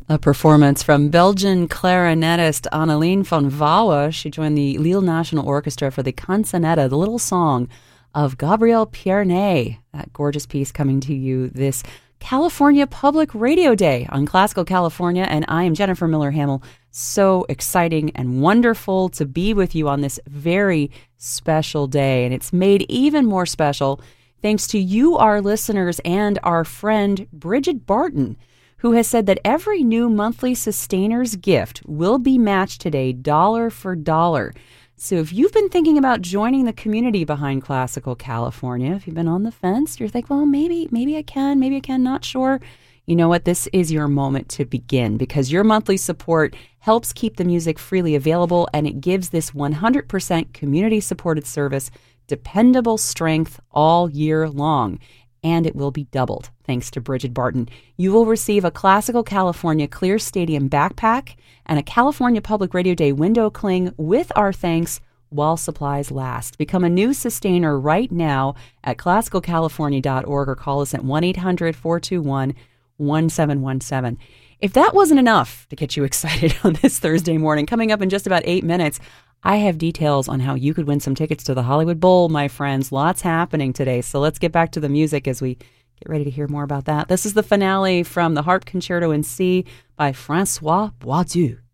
A performance from Belgian clarinetist Anneleen van Wouwen. She joined the Lille National Orchestra for the Canzonetta, the little song of Gabriel Pierné. That gorgeous piece coming to you this California Public Radio Day on Classical California, and I am Jennifer Miller Hamill. So exciting and wonderful to be with you on this very special day, and it's made even more special thanks to you, our listeners, and our friend Bridget Barton, who has said that every new monthly Sustainers gift will be matched today dollar for dollar. So if you've been thinking about joining the community behind Classical California, if you've been on the fence, you're thinking, well, maybe I can, not sure. You know what? This is your moment to begin, because your monthly support helps keep the music freely available, and it gives this 100% community-supported service dependable strength all year long. And it will be doubled, thanks to Bridget Barton. You will receive a Classical California Clear Stadium backpack and a California Public Radio Day window cling with our thanks while supplies last. Become a new sustainer right now at classicalcalifornia.org or call us at 1-800-421-1717. If that wasn't enough to get you excited on this Thursday morning, coming up in just about 8 minutes, I have details on how you could win some tickets to the Hollywood Bowl, my friends. Lots happening today. So let's get back to the music as we get ready to hear more about that. This is the finale from the Harp Concerto in C by Francois Boisdieu.